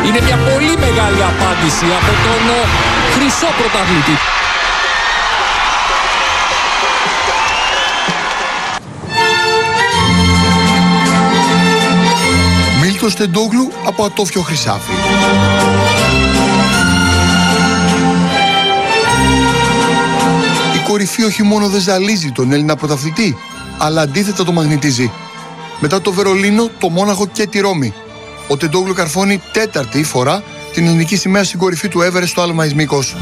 Είναι μια πολύ μεγάλη απάντηση από τον χρυσό πρωταθλητή. Μίλτος Τεντόγλου από Ατόφιο Χρυσάφι. Η κορυφή όχι μόνο δεν ζαλίζει τον Έλληνα πρωταθλητή, αλλά αντίθετα το μαγνητίζει. Μετά το Βερολίνο, το Μόναχο και τη Ρώμη, ο Τεντόγλου καρφώνει τέταρτη φορά την ελληνική σημαία στην κορυφή του Everest στο άλμα εις Μύκος.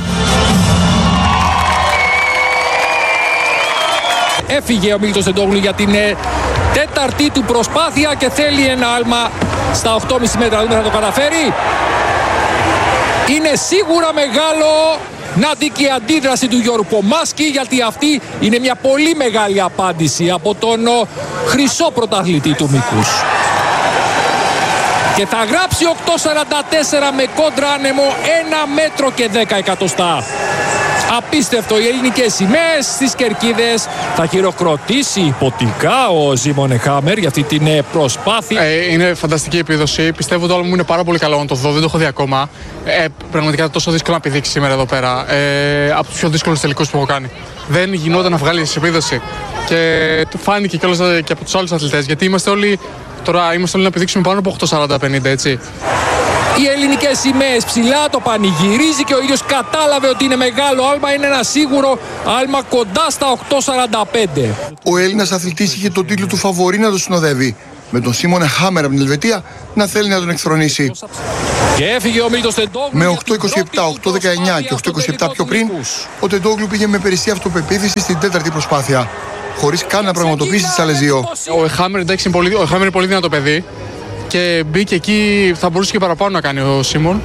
Έφυγε ο Μίλτος Τεντόγλου για την τέταρτη του προσπάθεια και θέλει ένα άλμα στα 8,5 μέτρα. Δούμε θα το καταφέρει. Είναι σίγουρα μεγάλο. Νάτι και η αντίδραση του Γιώργου Πομάσκη, γιατί αυτή είναι μια πολύ μεγάλη απάντηση από τον χρυσό πρωταθλητή του μήκους. Και θα γράψει 8,44 με κόντρα άνεμο 1 μέτρο και 10 εκατοστά. Απίστευτο, οι ελληνικές σημαίες στις κερκίδες. Θα χειροκροτήσει υποτικά ο Ζήμονε Χάμερ για αυτή την προσπάθεια. Είναι φανταστική επίδοση. Πιστεύω το άλλο μου είναι πάρα πολύ καλό να το δω. Δεν το έχω δει ακόμα. Πραγματικά τόσο δύσκολο να πηδήξει σήμερα εδώ πέρα. Από τους πιο δύσκολους τελικούς που έχω κάνει. Δεν γινόταν να βγάλει επίδοση. Και φάνηκε κιόλας και από τους άλλους αθλητές. Γιατί είμαστε όλοι να πηδήξουμε πάνω από 8,40-50, έτσι. Οι ελληνικές σημαίες ψηλά, το πανηγυρίζει και ο ίδιος κατάλαβε ότι είναι μεγάλο άλμα. Είναι ένα σίγουρο άλμα κοντά στα 8,45. Ο Έλληνας αθλητής είχε τον τίτλο του φαβορί να το συνοδεύει, με τον Σίμονε Χάμερ από την Ελβετία να θέλει να τον εκθρονήσει. Και έφυγε ο Μίλτος Τεντόγλου. Με 8,27, 8,19 και 8,27 πιο πριν, ο Τεντόγλου πήγε με περισσή αυτοπεποίθηση στην τέταρτη προσπάθεια, χωρίς καν να πραγματοποιήσει τις άλλες δύο. Ο Χάμερ είναι πολύ δυνατό παιδί και μπήκε εκεί, θα μπορούσε και παραπάνω να κάνει ο Σίμον.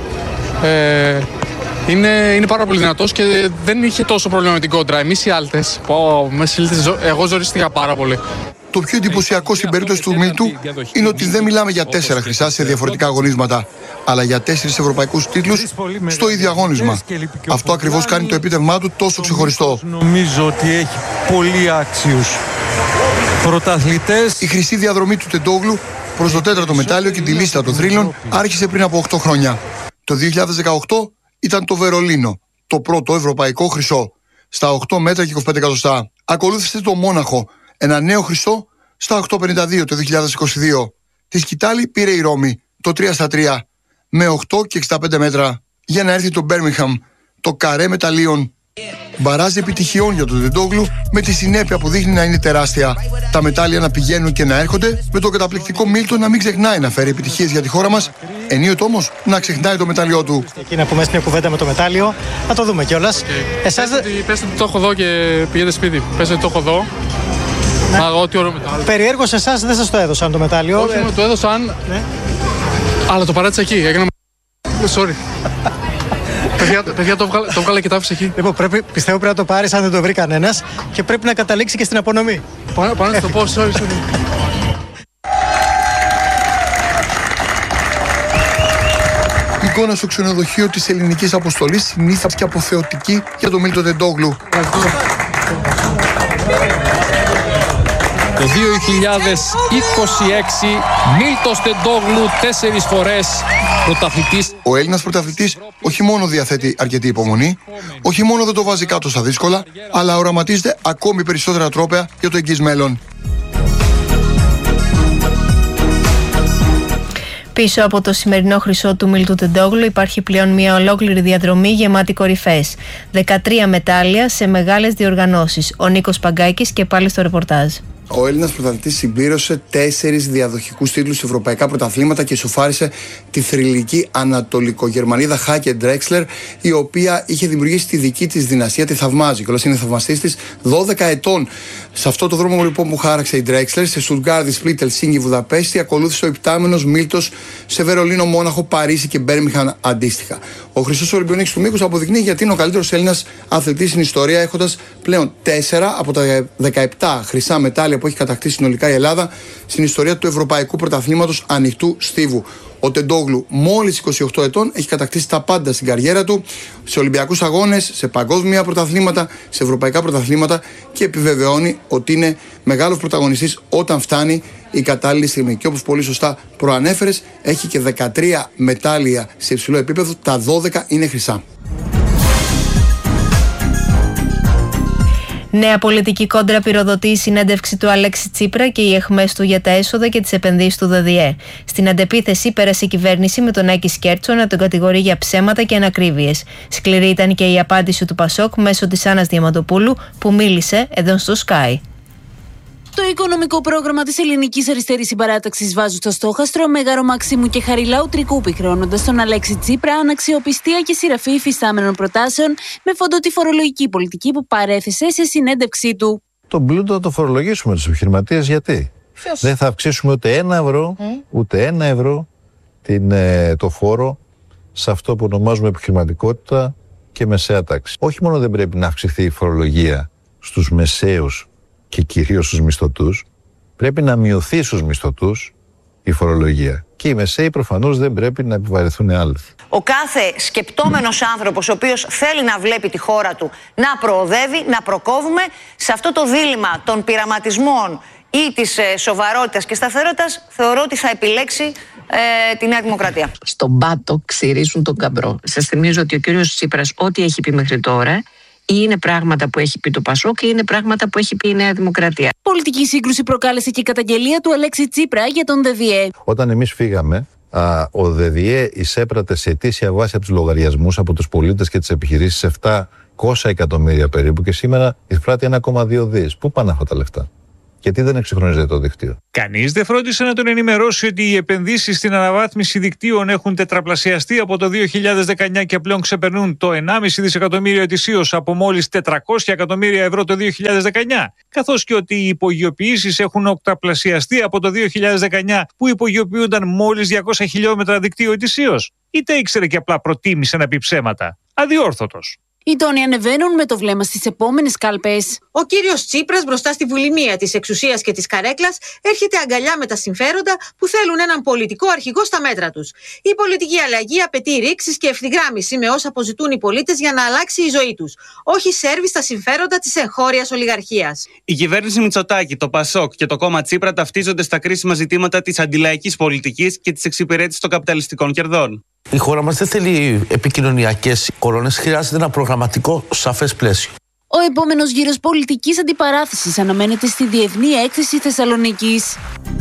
Είναι πάρα πολύ δυνατός και δεν είχε τόσο πρόβλημα με την κόντρα. Εμείς οι Άλτες, εγώ ζορίστηκα πάρα πολύ. Το πιο εντυπωσιακό στην περίπτωση του Μίλτου είναι ότι δεν μιλάμε για 4 χρυσά σε διαφορετικά αγωνίσματα, αλλά για 4 ευρωπαϊκούς τίτλους στο ίδιο αγώνισμα. Αυτό ακριβώς κάνει το επίτευγμά του τόσο ξεχωριστό. Νομίζω ότι έχει πολύ άξιους πρωταθλητές. Η χρυσή διαδρομή του Τεντόγλου προς το τέταρτο μετάλλιο και τη λίστα των θρύλων άρχισε πριν από 8 χρόνια. Το 2018 ήταν το Βερολίνο, το πρώτο ευρωπαϊκό χρυσό, στα 8 μέτρα και 25 εκατοστά. Ακολούθησε το Μόναχο, ένα νέο χρυσό στα 8,52 το 2022. Τη σκητάλη πήρε η Ρώμη, το 3 στα 3, με 8 και 65 μέτρα, για να έρθει το Μπέρμιγχαμ, το καρέ μεταλλίων. Μπαράζ επιτυχιών για τον Τεντόγλου, με τη συνέπεια που δείχνει να είναι τεράστια. Τα μετάλλια να πηγαίνουν και να έρχονται, με το καταπληκτικό Μίλτο να μην ξεχνάει να φέρει επιτυχίες για τη χώρα μας, ενίοτε όμως να ξεχνάει το μετάλλιό του. Εκεί να πούμε μια κουβέντα με το μετάλλιο, να το δούμε κιόλας. Εσάς πες ότι το έχω δω και πηγαίνετε σπίτι. Πες ότι το έχω δω. Μα ό,τι ωραίο μετάλλιο. Περιέργως εσάς δεν σας το έδωσαν το μετάλλιο. Όχι, μου το έδωσαν. Ναι. Αλλά το παράτησα εκεί. Έκανα. Sorry. Παιδιά, το βγάλα και το άφησα εκεί. Λοιπόν, πιστεύω πρέπει να το πάρεις αν δεν το βρει κανένας και πρέπει να καταλήξει και στην απονομή. Πάνω να το πω, sorry. Η εικόνα στο ξενοδοχείο της ελληνικής αποστολής συνήθως και αποθεωτική για τον Μίλτο Τεντόγλου. Το 2026 Μίλτος Τεντόγλου 4 φορές πρωταθλητής. Ο Έλληνας πρωταθλητής όχι μόνο διαθέτει αρκετή υπομονή, όχι μόνο δεν το βάζει κάτω στα δύσκολα, αλλά οραματίζεται ακόμη περισσότερα τρόπαια για το εγγύς μέλλον. Πίσω από το σημερινό χρυσό του Μίλτου Τεντόγλου υπάρχει πλέον μια ολόκληρη διαδρομή γεμάτη κορυφές. 13 μετάλλια σε μεγάλες διοργανώσεις. Ο Νίκος Παγκάκης και πάλι στο ρεπορτάζ. Ο Έλληνας πρωταθλητής συμπήρωσε 4 διαδοχικούς τίτλους σε ευρωπαϊκά πρωταθλήματα και ισοφάρισε τη θρυλική Ανατολικογερμανίδα Χάκε Ντρέξλερ, η οποία είχε δημιουργήσει τη δική της δυναστεία, τη θαυμάζει. Κιόλας είναι θαυμαστής της 12 ετών. Σε αυτό το δρόμο λοιπόν που χάραξε η Ντρέξλερ, σε Στουτγκάρδη, Σπλίτ, Ελσίνκι, Βουδαπέστη, ακολούθησε ο υπτάμενος Μίλτος σε Βερολίνο, Μόναχο, Παρίσι και Μπέρμιγχαμ αντίστοιχα. Ο χρυσός Ολυμπιονίκης του μήκους αποδεικνύει γιατί είναι ο καλύτερος Έλληνας αθλητής στην ιστορία, έχοντας πλέον 4 από τα 17 χρυσά μετάλλια που έχει κατακτήσει συνολικά η Ελλάδα στην ιστορία του Ευρωπαϊκού Πρωταθλήματος Ανοιχτού Στίβου. Ο Τεντόγλου, μόλις 28 ετών, έχει κατακτήσει τα πάντα στην καριέρα του, σε Ολυμπιακούς αγώνες, σε παγκόσμια πρωταθλήματα, σε ευρωπαϊκά πρωταθλήματα και επιβεβαιώνει ότι είναι μεγάλος πρωταγωνιστής όταν φτάνει η κατάλληλη στιγμή. Και όπως πολύ σωστά προανέφερες, έχει και 13 μετάλλια σε υψηλό επίπεδο, τα 12 είναι χρυσά. Νέα πολιτική κόντρα πυροδοτεί η συνέντευξη του Αλέξη Τσίπρα και οι αιχμές του για τα έσοδα και τις επενδύσεις του ΔΔΕ. Στην αντεπίθεση πέρασε η κυβέρνηση με τον Άκη Σκέρτσο να τον κατηγορεί για ψέματα και ανακρίβειες. Σκληρή ήταν και η απάντηση του Πασόκ μέσω της Άννας Διαμαντοπούλου, που μίλησε εδώ στο Sky. Το οικονομικό πρόγραμμα της Ελληνικής Αριστερής Συμπαράταξης βάζουν στο στόχαστρο Μέγαρο Μαξίμου και Χαριλάου Τρικούπη, χρεώνοντας τον Αλέξη Τσίπρα αναξιοπιστία και σειραφή υφιστάμενων προτάσεων με φόντο τη φορολογική πολιτική που παρέθεσε σε συνέντευξή του. Τον πλούτο θα το φορολογήσουμε τους επιχειρηματίες, γιατί δεν θα αυξήσουμε ούτε ένα ευρώ το φόρο σε αυτό που ονομάζουμε επιχειρηματικότητα και μεσαία τάξη. Όχι μόνο δεν πρέπει να αυξηθεί η φορολογία στους μεσαίους και κυρίως στους μισθωτούς, πρέπει να μειωθεί στους μισθωτούς η φορολογία. Και οι μεσαίοι προφανώς δεν πρέπει να επιβαρυνθούν άλλοι. Ο κάθε σκεπτόμενος άνθρωπος, ο οποίος θέλει να βλέπει τη χώρα του να προοδεύει, να προκόβουμε σε αυτό το δίλημμα των πειραματισμών ή της σοβαρότητας και σταθερότητας, θεωρώ ότι θα επιλέξει τη Νέα Δημοκρατία. Στον πάτο ξυρίζουν τον καμπρό. Σας θυμίζω ότι ο κύριος Τσίπρας ό,τι έχει πει μέχρι τώρα είναι πράγματα που έχει πει το Πασόκ και είναι πράγματα που έχει πει η Νέα Δημοκρατία. Πολιτική σύγκρουση προκάλεσε και η καταγγελία του Αλέξη Τσίπρα για τον ΔΔΕ. Όταν εμείς φύγαμε, ο ΔΔΕ εισέπρατε σε ετήσια βάση από τους λογαριασμούς, από τους πολίτες και τις επιχειρήσεις 700 εκατομμύρια περίπου, και σήμερα εισπράττει 1,2 δις. Πού πάνε αυτά τα λεφτά? Γιατί δεν εξυγχρονίζεται το δίκτυο? Κανείς δεν φρόντισε να τον ενημερώσει ότι οι επενδύσεις στην αναβάθμιση δικτύων έχουν τετραπλασιαστεί από το 2019 και πλέον ξεπερνούν το 1,5 δισεκατομμύριο ετησίως από μόλις 400 εκατομμύρια ευρώ το 2019. Καθώς και ότι οι υπογειοποιήσεις έχουν οκταπλασιαστεί από το 2019, που υπογειοποιούνταν μόλις 200 χιλιόμετρα δικτύου ετησίως. Είτε ήξερε και απλά προτίμησε να πει ψέματα. Αδιόρθωτος. Οι τόνοι ανεβαίνουν με το βλέμμα στις επόμενες κάλπες. Ο κύριος Τσίπρας, μπροστά στη βουλημία της εξουσίας και της καρέκλας, έρχεται αγκαλιά με τα συμφέροντα που θέλουν έναν πολιτικό αρχηγό στα μέτρα τους. Η πολιτική αλλαγή απαιτεί ρήξεις και ευθυγράμμιση με όσα αποζητούν οι πολίτες για να αλλάξει η ζωή τους. Όχι σέρβι στα συμφέροντα της εγχώριας ολιγαρχίας. Η κυβέρνηση Μητσοτάκη, το Πασόκ και το κόμμα Τσίπρα ταυτίζονται στα κρίσιμα ζητήματα της αντιλαϊκής πολιτικής και της εξυπηρέτησης των καπιταλιστικών κερδών. Η χώρα μας δεν θέλει επικοινωνιακές κολόνες, χρειάζεται ένα προγραμματικό σαφές πλαίσιο. Ο επόμενος γύρος πολιτικής αντιπαράθεσης αναμένεται στη Διεθνή Έκθεση Θεσσαλονίκης.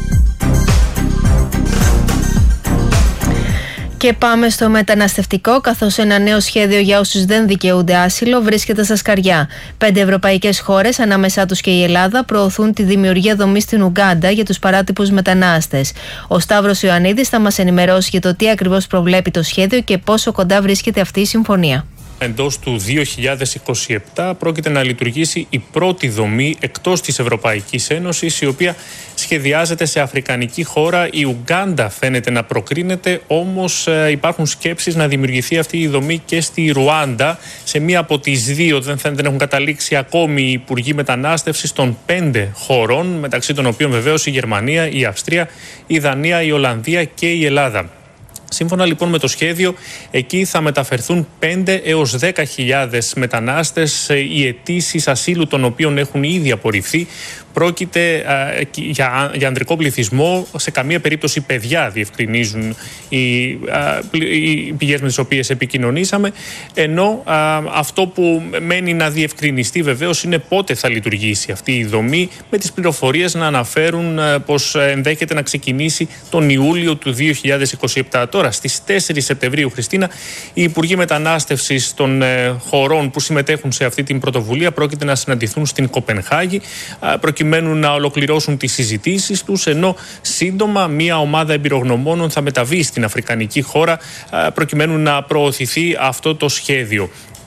Και πάμε στο μεταναστευτικό, καθώς ένα νέο σχέδιο για όσους δεν δικαιούνται άσυλο βρίσκεται στα σκαριά. 5 ευρωπαϊκές χώρες, ανάμεσά τους και η Ελλάδα, προωθούν τη δημιουργία δομής στην Ουγκάντα για τους παράτυπους μετανάστες. Ο Σταύρος Ιωαννίδης θα μας ενημερώσει για το τι ακριβώς προβλέπει το σχέδιο και πόσο κοντά βρίσκεται αυτή η συμφωνία. Εντός του 2027 πρόκειται να λειτουργήσει η πρώτη δομή εκτός της Ευρωπαϊκής Ένωσης, η οποία σχεδιάζεται σε αφρικανική χώρα. Η Ουγκάντα φαίνεται να προκρίνεται, όμως υπάρχουν σκέψεις να δημιουργηθεί αυτή η δομή και στη Ρουάντα, σε μία από τις δύο, δεν έχουν καταλήξει ακόμη οι υπουργοί μετανάστευσης των 5 χωρών, μεταξύ των οποίων βεβαίως η Γερμανία, η Αυστρία, η Δανία, η Ολλανδία και η Ελλάδα. Σύμφωνα λοιπόν με το σχέδιο, εκεί θα μεταφερθούν 5 έως 10.000 μετανάστες, οι αιτήσεις ασύλου των οποίων έχουν ήδη απορριφθεί. Πρόκειται για ανδρικό πληθυσμό, σε καμία περίπτωση παιδιά, διευκρινίζουν οι πηγές με τις οποίες επικοινωνήσαμε, ενώ αυτό που μένει να διευκρινιστεί βεβαίως είναι πότε θα λειτουργήσει αυτή η δομή, με τις πληροφορίες να αναφέρουν πως ενδέχεται να ξεκινήσει τον Ιούλιο του 2027. Τώρα στις 4 Σεπτεμβρίου, Χριστίνα, οι Υπουργοί Μετανάστευσης των χωρών που συμμετέχουν σε αυτή την πρωτοβουλία πρόκειται να συναντηθούν στην Κοπενχάγη, προκειμένου να ολοκληρώσουν τις συζητήσεις τους, ενώ σύντομα μία ομάδα εμπειρογνωμόνων θα μεταβεί στην αφρικανική χώρα προκειμένου να προωθηθεί αυτό το σχέδιο.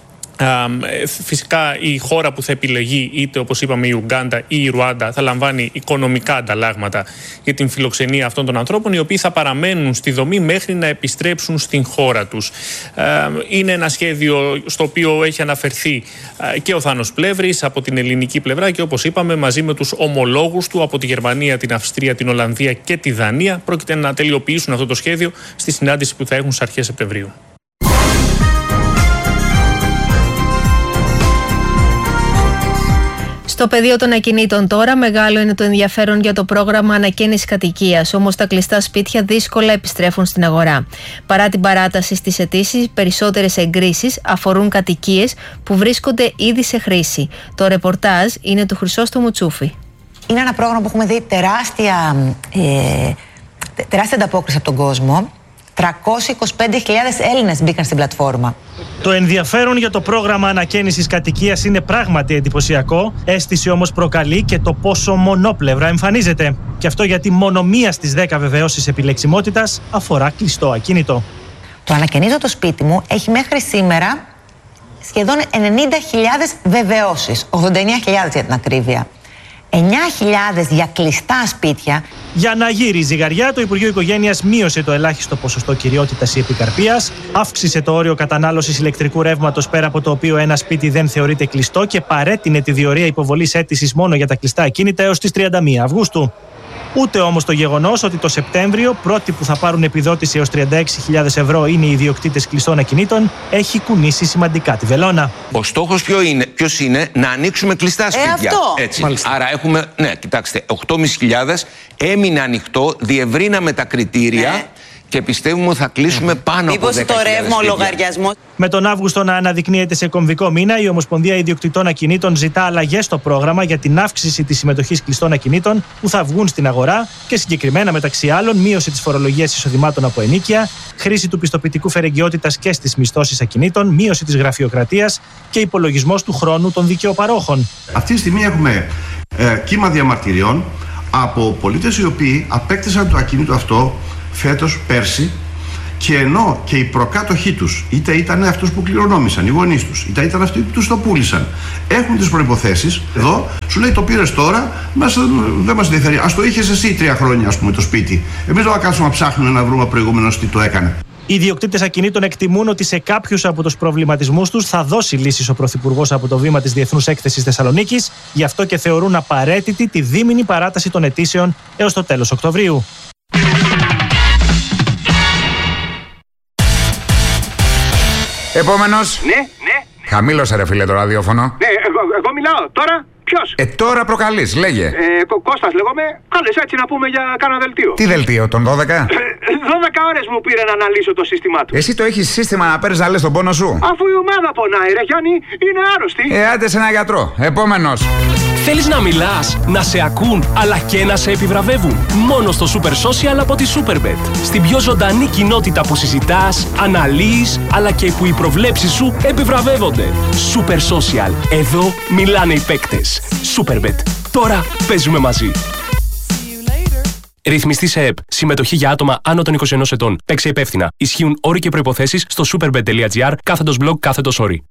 Φυσικά η χώρα που θα επιλεγεί, είτε όπως είπαμε η Ουγκάντα ή η Ρουάντα, θα λαμβάνει οικονομικά ανταλλάγματα για την φιλοξενία αυτών των ανθρώπων, οι οποίοι θα παραμένουν στη δομή μέχρι να επιστρέψουν στην χώρα τους. Είναι ένα σχέδιο στο οποίο έχει αναφερθεί και ο Θάνος Πλεύρης από την ελληνική πλευρά και, όπως είπαμε, μαζί με τους ομολόγους του από τη Γερμανία, την Αυστρία, την Ολλανδία και τη Δανία, πρόκειται να τελειοποιήσουν αυτό το σχέδιο στη συνάντηση που θα έχουν στις αρχές Σεπτεμβρίου. Στο πεδίο των ακινήτων τώρα, μεγάλο είναι το ενδιαφέρον για το πρόγραμμα ανακαίνησης κατοικίας, όμως τα κλειστά σπίτια δύσκολα επιστρέφουν στην αγορά. Παρά την παράταση στις αιτήσεις, περισσότερες εγκρίσεις αφορούν κατοικίες που βρίσκονται ήδη σε χρήση. Το ρεπορτάζ είναι του Χρυσόστομου Τσούφη. Είναι ένα πρόγραμμα που έχουμε δει τεράστια ανταπόκριση από τον κόσμο. 325.000 Έλληνες μπήκαν στην πλατφόρμα. Το ενδιαφέρον για το πρόγραμμα ανακαίνησης κατοικίας είναι πράγματι εντυπωσιακό. Αίσθηση όμως προκαλεί και το πόσο μονόπλευρα εμφανίζεται. Και αυτό γιατί μόνο μία στις 10 βεβαιώσεις επιλεξιμότητας αφορά κλειστό ακίνητο. Το ανακαινίζω το σπίτι μου έχει μέχρι σήμερα σχεδόν 90.000 βεβαιώσεις. 89.000 για την ακρίβεια. 9.000 για κλειστά σπίτια. Για να γύρει η ζυγαριά, το Υπουργείο Οικογένειας μείωσε το ελάχιστο ποσοστό κυριότητας ή επικαρπίας, αύξησε το όριο κατανάλωσης ηλεκτρικού ρεύματος πέρα από το οποίο ένα σπίτι δεν θεωρείται κλειστό και παρέτεινε τη διορία υποβολής αίτησης μόνο για τα κλειστά ακίνητα έως τις 31 Αυγούστου. Ούτε όμως το γεγονός ότι το Σεπτέμβριο πρώτοι που θα πάρουν επιδότηση έως 36.000 ευρώ είναι οι ιδιοκτήτες κλειστών ακινήτων έχει κουνήσει σημαντικά τη βελόνα. Ο στόχος ποιος είναι? Να ανοίξουμε κλειστά σπίτια. Αυτό. Έτσι. Άρα έχουμε, κοιτάξτε, 8.500 έμεινε ανοιχτό, διευρύναμε τα κριτήρια. Ναι. Και πιστεύουμε ότι θα κλείσουμε πάνω από 10.000 σπίτια. Μήπως το ρεύμα ο λογαριασμός. Με τον Αύγουστο να αναδεικνύεται σε κομβικό μήνα, η Ομοσπονδία Ιδιοκτητών Ακινήτων ζητά αλλαγές στο πρόγραμμα για την αύξηση της συμμετοχής κλειστών ακινήτων που θα βγουν στην αγορά και συγκεκριμένα μεταξύ άλλων μείωση της φορολογίας εισοδημάτων από ενοίκια, χρήση του πιστοποιητικού φερεγγιότητας και στις μισθώσεις ακινήτων, μείωση της γραφειοκρατίας και υπολογισμός του χρόνου των δικαιοπαρόχων. Αυτή τη στιγμή έχουμε κύμα διαμαρτυριών από πολίτες οι οποίοι απέκτησαν το ακίνητο αυτό φέτος, πέρσι, και ενώ και οι προκάτοχοί τους, είτε ήταν αυτούς που κληρονόμησαν, οι γονείς τους, είτε ήταν αυτοί που τους το πούλησαν, έχουν τις προϋποθέσεις. Εδώ σου λέει το πήρες τώρα, δεν μας ενδιαφέρει. Ας το είχες εσύ 3 χρόνια, ας πούμε, το σπίτι. Εμείς δεν θα κάτσουμε να ψάχνουμε να βρούμε προηγούμενος τι το έκανε. Οι ιδιοκτήτες ακινήτων εκτιμούν ότι σε κάποιους από τους προβληματισμούς τους θα δώσει λύσεις ο Πρωθυπουργός από το βήμα της Διεθνούς Έκθεσης Θεσσαλονίκης, γι' αυτό και θεωρούν απαραίτητη τη δίμηνη παράταση των αιτήσεων έως το τέλος Οκτωβρίου. Επόμενος. Ναι. Χαμήλωσε ρε φίλε το ραδιόφωνο. Ναι, εγώ μιλάω. Τώρα ποιος? Τώρα προκαλείς, λέγε. Κώστας λέγομαι. Κάλες έτσι να πούμε για κάνα δελτίο. Τι δελτίο, τον 12? 12 ώρες μου πήρε να αναλύσω το σύστημά του. Εσύ το έχεις σύστημα να παίρνεις να λες τον πόνο σου? Αφού η ομάδα πονάει ρε Γιάννη, είναι άρρωστη. Άντε σε ένα γιατρό. Επόμενος. Θέλεις να μιλάς, να σε ακούν, αλλά και να σε επιβραβεύουν? Μόνο στο Super Social από τη Superbet. Στην πιο ζωντανή κοινότητα που συζητάς, αναλύεις, αλλά και που οι προβλέψεις σου επιβραβεύονται. Super Social. Εδώ μιλάνε οι παίκτες. Superbet. Τώρα παίζουμε μαζί. Ρυθμιστή σε ΕΠ. Συμμετοχή για άτομα άνω των 21 ετών. Παίξε υπεύθυνα. Ισχύουν όροι και προϋποθέσεις στο superbet.gr/blog/όροι.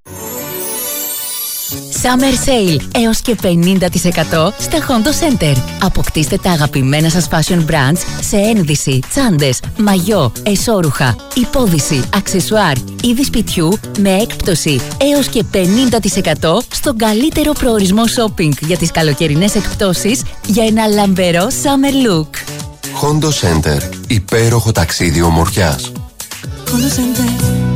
Summer Sale έως και 50% στα Hondo Center. Αποκτήστε τα αγαπημένα σας fashion brands σε ένδυση, τσάντες, μαγιό, εσώρουχα, υπόδυση, αξεσουάρ, είδη σπιτιού με έκπτωση έως και 50% στον καλύτερο προορισμό shopping για τις καλοκαιρινές εκπτώσεις για ένα λαμπερό summer look. Hondo Center. Υπέροχο ταξίδι ομορφιάς. Hondo Center.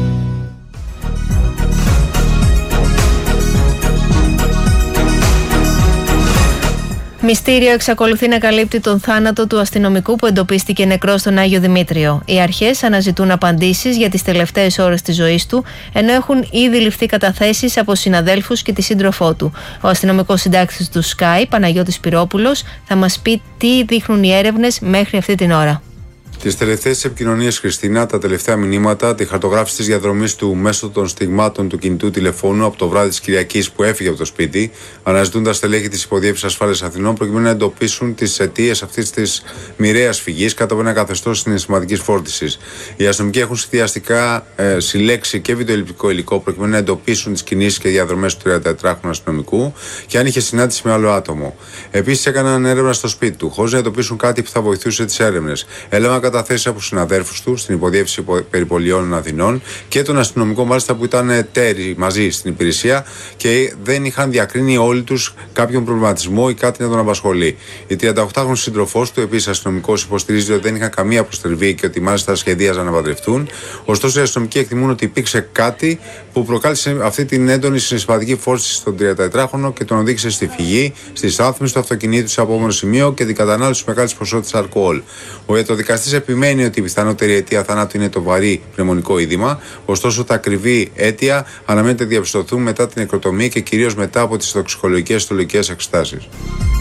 Μυστήριο εξακολουθεί να καλύπτει τον θάνατο του αστυνομικού που εντοπίστηκε νεκρό στον Άγιο Δημήτριο. Οι αρχές αναζητούν απαντήσεις για τις τελευταίες ώρες της ζωής του, ενώ έχουν ήδη ληφθεί καταθέσεις από συναδέλφους και τη σύντροφό του. Ο αστυνομικός συντάκτης του Sky, Παναγιώτης Πυρόπουλος, θα μας πει τι δείχνουν οι έρευνες μέχρι αυτή την ώρα. Τις τελευταίες επικοινωνίες, Χριστίνα, τα τελευταία μηνύματα, τη χαρτογράφηση της διαδρομής του μέσω των στιγμάτων του κινητού τηλεφώνου από το βράδυ της Κυριακής που έφυγε από το σπίτι, αναζητούν τα στελέχη της Υποδιεύθυνσης Ασφάλειας Αθηνών προκειμένου να εντοπίσουν τις αιτίες αυτής της μοιραίας φυγής κάτω από ένα καθεστώς συναισθηματικής φόρτισης. Οι αστυνομικοί έχουν συνδυαστικά συλλέξει και βιντεοελλειπτικό υλικό προκειμένου να εντοπίσουν τις κινήσεις και διαδρομές του 34χρονου αστυνομικού και αν είχε συνάντηση με άλλο άτομο. Επίσης, έκαναν έρευνα στο σπίτι του, χωρίς να εντοπίσουν κάτι που θα βοηθούσε τις έρευνες. Έλαβαν καταθέσεις από συναδέρφους του στην υποδιεύθυνση περιπολιών Αθηνών και τον αστυνομικό μάλιστα που ήταν τέρι μαζί στην υπηρεσία και δεν είχαν διακρίνει όλοι τους κάποιον προβληματισμό ή κάτι να τον απασχολεί. Η 38χρονη σύντροφός του, επίσης αστυνομικός, υποστηρίζει ότι δεν είχαν καμία προστριβή και ότι μάλιστα σχεδίαζαν να παντρευτούν. Ωστόσο, οι αστυνομικοί εκτιμούν ότι υπήρξε κάτι που προκάλεσε αυτή την έντονη συναισθηματική φόρτιση στον 34χρονο και τον οδήγησε στη φυγή, στη στάθμιση του αυτοκινήτου σε απόμενο σημείο και την κατανάλωση μεγάλης ποσότητας αλκοόλ. Ο ιατροδικαστής επιμένει ότι η πιθανότερη αιτία θανάτου είναι το βαρύ πνευμονικό είδημα. Ωστόσο, τα ακριβή αίτια αναμένεται να διαπιστωθούν μετά την νεκροτομία και κυρίως μετά από τις τοξικολογικές και ιστολογικές εξετάσεις.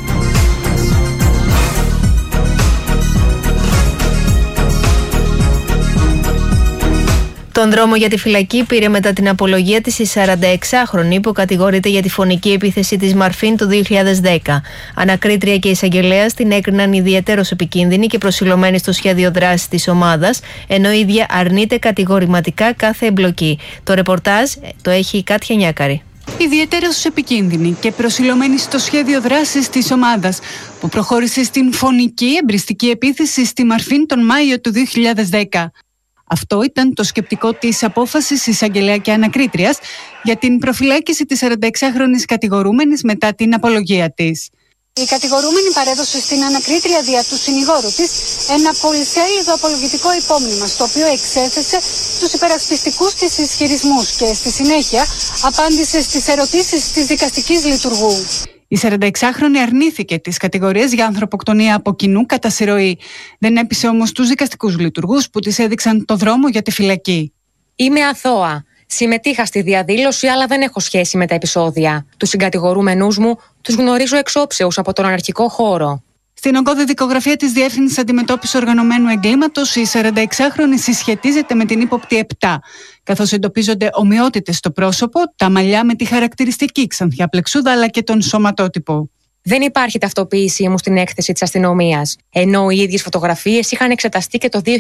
Τον δρόμο για τη φυλακή πήρε μετά την απολογία της η 46χρονη που κατηγορείται για τη φωνική επίθεση της Μαρφίν το 2010. Ανακρίτρια και εισαγγελέας την έκριναν ιδιαιτέρως επικίνδυνη και προσιλωμένη στο σχέδιο δράσης της ομάδας, ενώ η ίδια αρνείται κατηγορηματικά κάθε εμπλοκή. Το ρεπορτάζ το έχει η Κάτια Νιάκαρη. Ιδιαιτέρως επικίνδυνη και προσιλωμένη στο σχέδιο δράσης της ομάδας που προχώρησε στην φωνική εμπριστική επίθεση στη Μαρφίν τον Μάιο του 2010. Αυτό ήταν το σκεπτικό της απόφασης εισαγγελέα και ανακρίτριας για την προφυλάκηση της 46χρονης κατηγορούμενης μετά την απολογία της. Η κατηγορούμενη παρέδωσε στην ανακρίτρια δια του συνηγόρου της ένα πολυσέλιδο απολογητικό υπόμνημα, στο οποίο εξέθεσε τους υπερασπιστικούς της ισχυρισμούς και στη συνέχεια απάντησε στις ερωτήσεις της δικαστικής λειτουργού. Η 46χρονη αρνήθηκε τις κατηγορίες για ανθρωποκτονία από κοινού κατά συρροή. Δεν έπεισε όμως τους δικαστικούς λειτουργούς που της έδειξαν το δρόμο για τη φυλακή. Είμαι αθώα. Συμμετείχα στη διαδήλωση, αλλά δεν έχω σχέση με τα επεισόδια. Τους συγκατηγορούμενούς μου τους γνωρίζω εξ όψεως από τον αναρχικό χώρο. Στην ογκώδη δικογραφία της Διεύθυνσης Αντιμετώπισης Οργανωμένου Εγκλήματος, η 46χρονη συσχετίζεται με την ύποπτη 7, καθώς εντοπίζονται ομοιότητες στο πρόσωπο, τα μαλλιά με τη χαρακτηριστική ξανθιά πλεξούδα αλλά και τον σωματότυπο. Δεν υπάρχει ταυτοποίησή μου στην έκθεση της αστυνομίας, ενώ οι ίδιες φωτογραφίες είχαν εξεταστεί και το 2022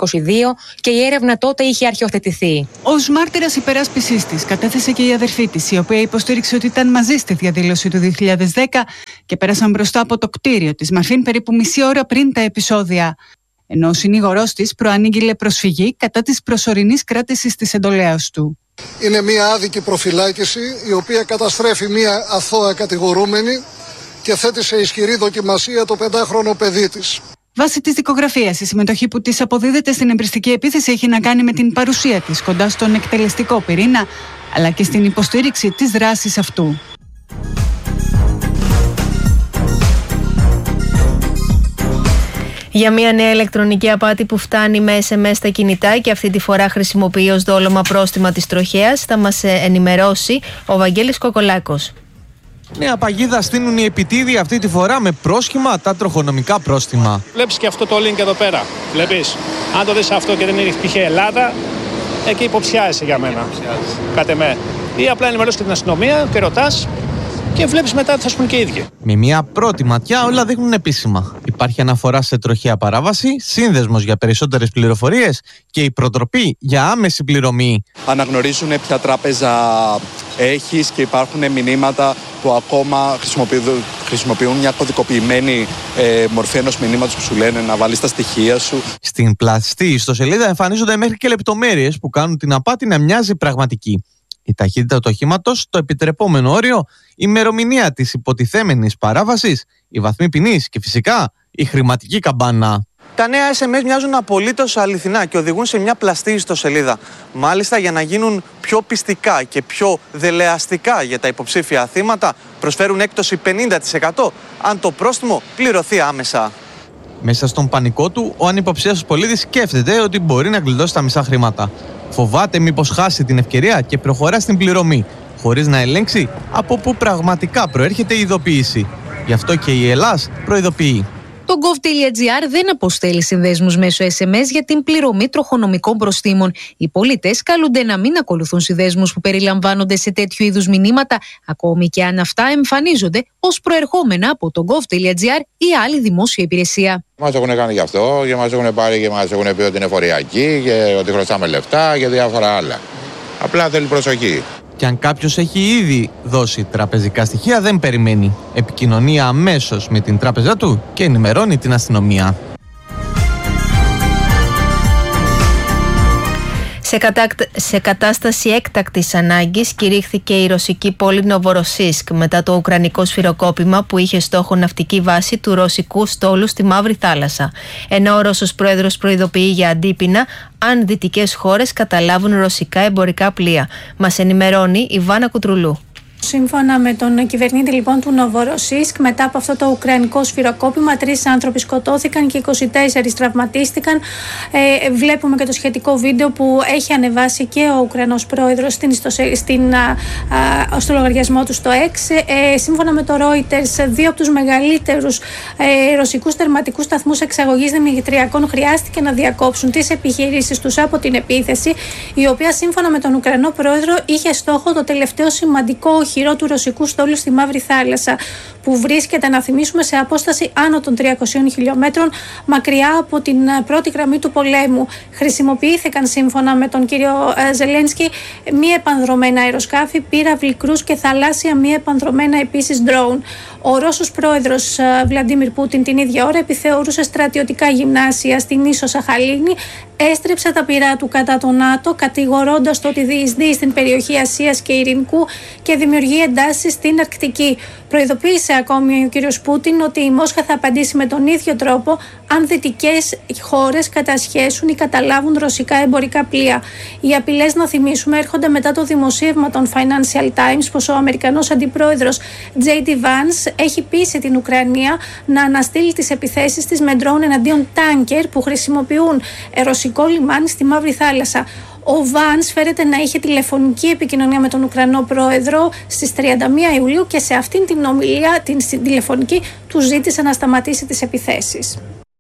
και η έρευνα τότε είχε αρχιοθετηθεί. Ως μάρτυρας υπεράσπισης της κατέθεσε και η αδερφή της, η οποία υποστήριξε ότι ήταν μαζί στη διαδήλωση του 2010 και πέρασαν μπροστά από το κτίριο της Μαρφίν περίπου μισή ώρα πριν τα επεισόδια. Ενώ ο συνήγορός της προανήγγειλε προσφυγή κατά της προσωρινής κράτησης της εντολέας του. Είναι μια άδικη προφυλάκηση, η οποία καταστρέφει μια αθώα κατηγορούμενη και θέτει σε ισχυρή δοκιμασία το 5χρονο παιδί της. Βάσει της δικογραφίας, η συμμετοχή που της αποδίδεται στην εμπριστική επίθεση έχει να κάνει με την παρουσία της κοντά στον εκτελεστικό πυρήνα, αλλά και στην υποστήριξη της δράσης αυτού. Για μια νέα ηλεκτρονική απάτη που φτάνει με SMS στα κινητά και αυτή τη φορά χρησιμοποιεί ως δόλωμα πρόστιμα της τροχέας, θα μας ενημερώσει ο Βαγγέλης Κοκολάκος. Νέα παγίδα στείνουν οι επιτίδιοι αυτή τη φορά με πρόσχημα τα τροχονομικά πρόστιμα. Βλέπεις και αυτό το link εδώ πέρα. Βλέπεις. Αν το δεις αυτό και δεν είναι π.χ. Ελλάδα, εκεί υποψιάζεσαι για μένα. Κατ' εμέ. Ή απλά ενημερώσεις και την αστυνομία και ρωτάς και βλέπεις μετά τι θα σου πούν και οι ίδιοι. Με μια πρώτη ματιά όλα δείχνουν επίσημα. Υπάρχει αναφορά σε τροχαία παράβαση, σύνδεσμος για περισσότερες πληροφορίες και η προτροπή για άμεση πληρωμή. Αναγνωρίζουν ποια τράπεζα έχεις και υπάρχουν μηνύματα που ακόμα χρησιμοποιούν μια κωδικοποιημένη μορφή ενός μηνύματος που σου λένε να βάλεις τα στοιχεία σου. Στην πλαστή ιστοσελίδα εμφανίζονται μέχρι και λεπτομέρειες που κάνουν την απάτη να μοιάζει πραγματική. Η ταχύτητα του οχήματος, το επιτρεπόμενο όριο, η ημερομηνία της υποτιθέμενης παράβασης, η βαθμή ποινής και φυσικά η χρηματική καμπάνα. Τα νέα SMS μοιάζουν απολύτως αληθινά και οδηγούν σε μια πλαστή ιστοσελίδα. Μάλιστα, για να γίνουν πιο πιστικά και πιο δελεαστικά για τα υποψήφια θύματα, προσφέρουν έκπτωση 50% αν το πρόστιμο πληρωθεί άμεσα. Μέσα στον πανικό του, ο ανυποψίαστος πολίτης σκέφτεται ότι μπορεί να γλιτώσει τα μισά χρήματα. Φοβάται μήπως χάσει την ευκαιρία και προχωρά στην πληρωμή, χωρίς να ελέγξει από πού πραγματικά προέρχεται η ειδοποίηση. Γι' αυτό και η Ελλάς προειδοποιεί. Το gov.gr δεν αποστέλει συνδέσμους μέσω SMS για την πληρωμή τροχονομικών προστίμων. Οι πολίτες καλούνται να μην ακολουθούν συνδέσμους που περιλαμβάνονται σε τέτοιου είδους μηνύματα, ακόμη και αν αυτά εμφανίζονται ως προερχόμενα από το gov.gr ή άλλη δημόσια υπηρεσία. Μας έχουν κάνει γι' αυτό και μας έχουν πάρει και μας έχουν πει ότι είναι φοριακή και ότι χρωστάμε λεφτά και διάφορα άλλα. Απλά θέλει προσοχή. Και αν κάποιος έχει ήδη δώσει τραπεζικά στοιχεία, δεν περιμένει. Επικοινωνεί αμέσως με την τράπεζα του και ενημερώνει την αστυνομία. Σε κατάσταση έκτακτης ανάγκης κηρύχθηκε η ρωσική πόλη Νοβοροσίσκ μετά το ουκρανικό σφυροκόπημα που είχε στόχο ναυτική βάση του ρωσικού στόλου στη Μαύρη Θάλασσα. Ενώ ο Ρώσος πρόεδρος προειδοποιεί για αντίπεινα αν δυτικές χώρες καταλάβουν ρωσικά εμπορικά πλοία. Μας ενημερώνει η Βάνα Κουτρουλού. Σύμφωνα με τον κυβερνήτη λοιπόν του Νοβοροσίσκ, μετά από αυτό το ουκρανικό σφυροκόπημα, 3 άνθρωποι σκοτώθηκαν και 24 τραυματίστηκαν. Βλέπουμε και το σχετικό βίντεο που έχει ανεβάσει και ο Ουκρανός πρόεδρος στο λογαριασμό του στο X. Σύμφωνα με το Reuters, 2 από τους μεγαλύτερους ρωσικούς τερματικούς σταθμούς εξαγωγής δημητριακών χρειάστηκε να διακόψουν τις επιχειρήσεις τους από την επίθεση, η οποία σύμφωνα με τον Ουκρανό πρόεδρο είχε στόχο το τελευταίο σημαντικό οχυρό του ρωσικού στόλου στη Μαύρη Θάλασσα, που βρίσκεται, να θυμίσουμε, σε απόσταση άνω των 300 χιλιόμετρων μακριά από την πρώτη γραμμή του πολέμου. Χρησιμοποιήθηκαν, σύμφωνα με τον κύριο Ζελένσκι, μη επανδρομένα αεροσκάφη, πύραυλοι κρούς και θαλάσσια μη επανδρομένα επίσης drone. Ο Ρώσος πρόεδρος Βλαντίμιρ Πούτιν την ίδια ώρα επιθεωρούσε στρατιωτικά γυμνάσια στην ίσο Σαχαλίνη, έστρεψε τα πυρά του κατά το ΝΑΤΟ, κατηγορώντας το ότι διεισδύει στην περιοχή Ασίας και Ειρηνικού και δημιουργεί εντάσεις στην Αρκτική. Προειδοποίησε ακόμη ο κύριος Πούτιν ότι η Μόσχα θα απαντήσει με τον ίδιο τρόπο αν δυτικές χώρες κατασχέσουν ή καταλάβουν ρωσικά εμπορικά πλοία. Οι απειλές, να θυμίσουμε, έρχονται μετά το δημοσίευμα των Financial Times πως ο Αμερικανός αντιπρόεδρος J.D. Vance έχει πείσει την Ουκρανία να αναστείλει τις επιθέσεις της με ντρόουν εναντίον τάνκερ που χρησιμοποιούν ρωσικό λιμάνι στη Μαύρη Θάλασσα. Ο Βάνς φέρεται να είχε τηλεφωνική επικοινωνία με τον Ουκρανό πρόεδρο στις 31 Ιουλίου και σε αυτήν την ομιλία, την τηλεφωνική, του ζήτησε να σταματήσει τις επιθέσεις.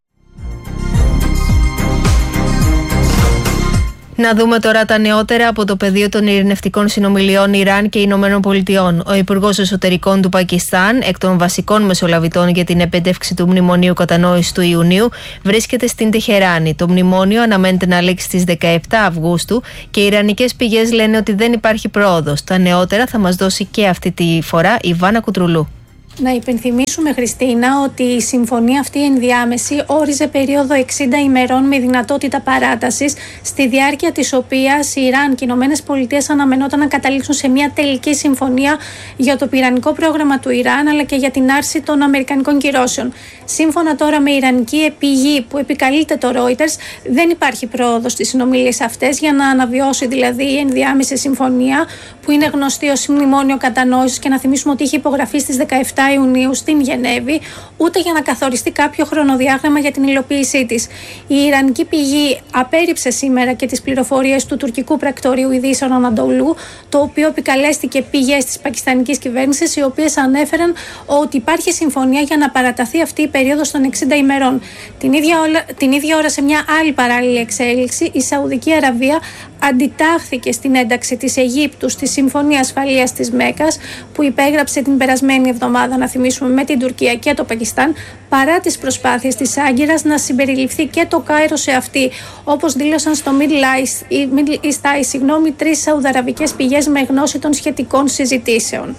Να δούμε τώρα τα νεότερα από το πεδίο των ειρηνευτικών συνομιλιών Ιράν και Ηνωμένων Πολιτειών. Ο Υπουργός Εσωτερικών του Πακιστάν, εκ των βασικών μεσολαβητών για την επέτευξη του Μνημονίου Κατανόησης του Ιουνίου, βρίσκεται στην Τεχεράνη. Το μνημόνιο αναμένεται να λήξει στις 17 Αυγούστου και οι ιρανικές πηγές λένε ότι δεν υπάρχει πρόοδος. Τα νεότερα θα μας δώσει και αυτή τη φορά η Βάνα Κουτρουλού. Να υπενθυμίσουμε, Χριστίνα, ότι η συμφωνία αυτή ενδιάμεση όριζε περίοδο 60 ημερών με δυνατότητα παράτασης, στη διάρκεια της οποίας η Ιράν και οι Ηνωμένες Πολιτείες αναμενόταν να καταλήξουν σε μια τελική συμφωνία για το πυρηνικό πρόγραμμα του Ιράν, αλλά και για την άρση των αμερικανικών κυρώσεων. Σύμφωνα τώρα με ιρανική πηγή που επικαλείται το Reuters, δεν υπάρχει πρόοδος στις συνομιλίες αυτές για να αναβιώσει δηλαδή η ενδιάμεση συμφωνία, που είναι γνωστή ως Μνημόνιο Κατανόησης και να θυμίσουμε ότι είχε υπογραφεί στις 17 Ιουνίου στην Γενέβη, ούτε για να καθοριστεί κάποιο χρονοδιάγραμμα για την υλοποίησή της. Η ιρανική πηγή απέρριψε σήμερα και τις πληροφορίες του τουρκικού πρακτορείου Ειδήσεων Ανατολού, το οποίο επικαλέστηκε πηγές της πακιστανικής κυβέρνησης, οι οποίες ανέφεραν ότι υπάρχει συμφωνία για να παραταθεί αυτή η περίοδος των 60 ημερών. Την ίδια ώρα, σε μια άλλη παράλληλη εξέλιξη, η Σαουδική Αραβία αντιτάχθηκε στην ένταξη της Αιγύπτου στη Συμφωνία Ασφαλείας της Μέκκας, που υπέγραψε την περασμένη εβδομάδα, να θυμίσουμε, με την Τουρκία και το Πακιστάν, παρά τις προσπάθειες της Άγκυρας να συμπεριληφθεί και το Κάιρο σε αυτή, όπως δήλωσαν στο Middle East Eye, 3 σαουδαραβικές πηγές με γνώση των σχετικών συζητήσεων.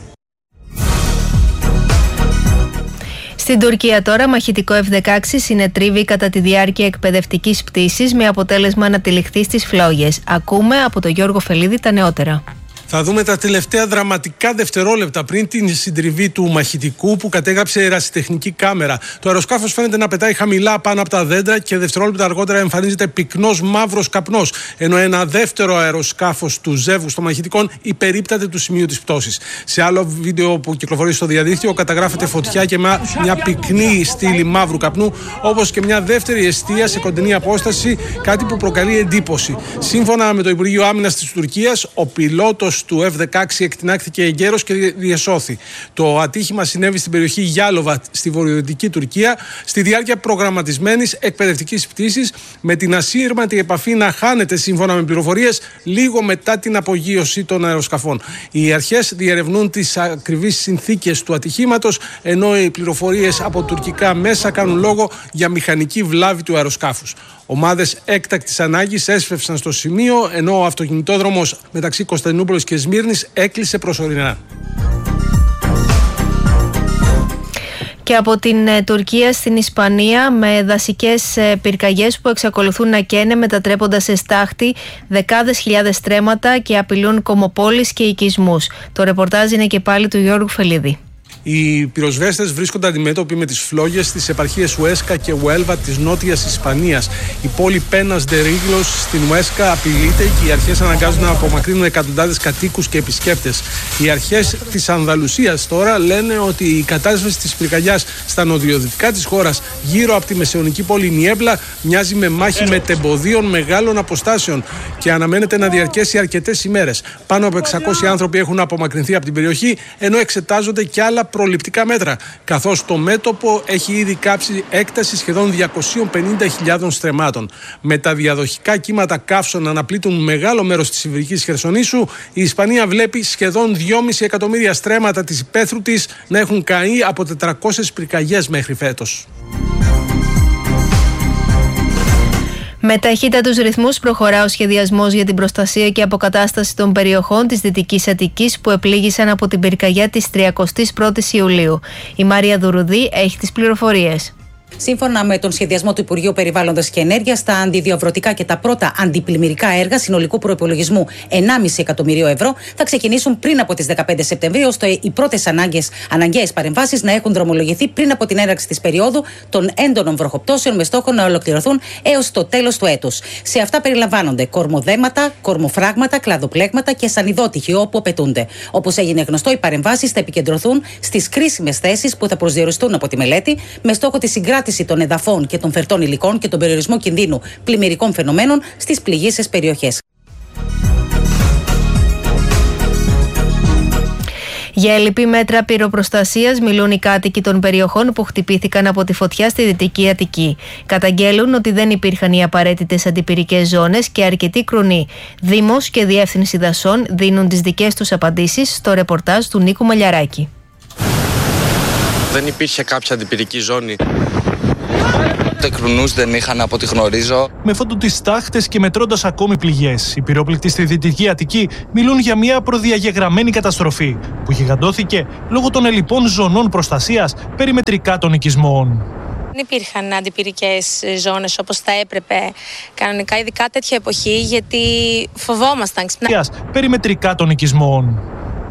Στην Τουρκία τώρα, μαχητικό F-16 συνετρίβει κατά τη διάρκεια εκπαιδευτικής πτήσης με αποτέλεσμα να τυλιχθεί στις φλόγες. Ακούμε από τον Γιώργο Φελίδη τα νεότερα. Θα δούμε τα τελευταία δραματικά δευτερόλεπτα πριν την συντριβή του μαχητικού που κατέγραψε ερασιτεχνική κάμερα. Το αεροσκάφος φαίνεται να πετάει χαμηλά πάνω από τα δέντρα και δευτερόλεπτα αργότερα εμφανίζεται πυκνός μαύρος καπνός. Ενώ ένα δεύτερο αεροσκάφος του ζεύγους των μαχητικών υπερίπταται του σημείου της πτώσης. Σε άλλο βίντεο που κυκλοφορεί στο διαδίκτυο καταγράφεται φωτιά και μια πυκνή στήλη μαύρου καπνού, όπως και μια δεύτερη εστία σε κοντινή απόσταση, κάτι που προκαλεί εντύπωση. Σύμφωνα με το Υπουργείο Άμυνας της Τουρκίας, ο πιλότος του F-16 εκτινάχθηκε εγκαίρος και διεσώθη. Το ατύχημα συνέβη στην περιοχή Γιάλοβα, στη βορειοδυτική Τουρκία, στη διάρκεια προγραμματισμένης εκπαιδευτικής πτήσης, με την ασύρματη επαφή να χάνεται, σύμφωνα με πληροφορίες, λίγο μετά την απογείωση των αεροσκαφών. Οι αρχές διερευνούν τις ακριβείς συνθήκες του ατυχήματος, ενώ οι πληροφορίες από τουρκικά μέσα κάνουν λόγο για μηχανική βλάβη του αεροσκάφους. Ομάδες έκτακτης ανάγκης έσφευσαν στο σημείο, ενώ ο αυτοκινητόδρομος μεταξύ Κωνσταντινούπολης και Σμύρνης έκλεισε προσωρινά. Και από την Τουρκία στην Ισπανία, με δασικές πυρκαγιές που εξακολουθούν να καίνε, μετατρέποντας σε στάχτη δεκάδες χιλιάδες στρέμματα και απειλούν κομμοπόλεις και οικισμούς. Το ρεπορτάζ είναι και πάλι του Γιώργου Φελίδη. Οι πυροσβέστες βρίσκονται αντιμέτωποι με τις φλόγες στις επαρχίες Ουέσκα και Ουέλβα της νότιας Ισπανίας. Η πόλη Πένας ντε Ρίγλος στην Ουέσκα απειλείται και οι αρχές αναγκάζουν να απομακρύνουν εκατοντάδες κατοίκους και επισκέπτες. Οι αρχές της Ανδαλουσίας τώρα λένε ότι η κατάσταση της πυρκαγιάς στα νοτιοδυτικά της χώρας, γύρω από τη μεσαιωνική πόλη Νιέμπλα, μοιάζει με μάχη μετεμποδίων μεγάλων αποστάσεων και αναμένεται να διαρκέσει αρκετές ημέρες. Πάνω από 600 άνθρωποι έχουν απομακρυνθεί από την περιοχή, ενώ εξετάζονται και άλλα προληπτικά μέτρα, καθώς το μέτωπο έχει ήδη κάψει έκταση σχεδόν 250.000 στρεμμάτων. Με τα διαδοχικά κύματα καύσων να αναπλήττουν μεγάλο μέρος της Ιβρικής Χερσονήσου, η Ισπανία βλέπει σχεδόν 2,5 εκατομμύρια στρέμματα της υπαίθρου της να έχουν καεί από 400 πυρκαγιές μέχρι φέτος. Με ταχύτατους ρυθμούς προχωρά ο σχεδιασμός για την προστασία και αποκατάσταση των περιοχών της Δυτικής Αττικής που επλήγησαν από την πυρκαγιά της 31ης Ιουλίου. Η Μαρία Δουρουδή έχει τις πληροφορίες. Σύμφωνα με τον σχεδιασμό του Υπουργείου Περιβάλλοντος και Ενέργειας, τα αντιδιαβρωτικά και τα πρώτα αντιπλημμυρικά έργα συνολικού προϋπολογισμού 1,5 εκατομμυρίο ευρώ θα ξεκινήσουν πριν από τις 15 Σεπτεμβρίου, ώστε οι πρώτες αναγκαίες παρεμβάσεις να έχουν δρομολογηθεί πριν από την έναρξη της περίοδου των έντονων βροχοπτώσεων, με στόχο να ολοκληρωθούν έως το τέλος του έτους. Σε αυτά περιλαμβάνονται κορμοδέματα, κορμοφράγματα, κλαδοπλέγματα και σανιδότυχοι όπου απαιτούνται. Όπως έγινε γνωστό, οι παρεμβάσεις θα επικεντρωθούν στις κρίσιμες θέσεις που θα προσδιοριστούν από τη μελέτη, με στόχο τη συγκράτηση των εδαφών και των φερτών υλικών και τον περιορισμό κινδύνου πλημμυρικών φαινομένων στις πληγείσες περιοχές. Για ελλειπή μέτρα πυροπροστασίας μιλούν οι κάτοικοι των περιοχών που χτυπήθηκαν από τη φωτιά στη Δυτική Αττική. Καταγγέλουν ότι δεν υπήρχαν οι απαραίτητες αντιπυρικές ζώνες και αρκετοί κρονοί. Δήμος και Διεύθυνση Δασών δίνουν τις δικές τους απαντήσεις στο ρεπορτάζ του Νίκου Μαλιαράκη. Δεν υπήρχε κάποια αντιπυρική ζώνη. Ούτε κρουνούς δεν είχαν από ό,τι γνωρίζω. Με φόντο τις στάχτες και μετρώντας ακόμη πληγές, οι πυρόπληκτοι στη Δυτική Αττική μιλούν για μια προδιαγεγραμμένη καταστροφή που γιγαντώθηκε λόγω των ελλειπών ζωνών προστασίας περιμετρικά των οικισμών. Δεν υπήρχαν αντιπυρικές ζώνες όπως θα έπρεπε κανονικά, ειδικά τέτοια εποχή, γιατί φοβόμασταν. Περιμετρικά των οικισμών.